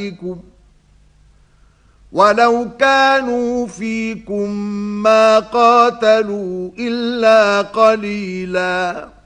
بِكُمْ وَلَوْ كَانُوا فِيكُمْ مَا قَاتَلُوا إِلَّا قَلِيلًا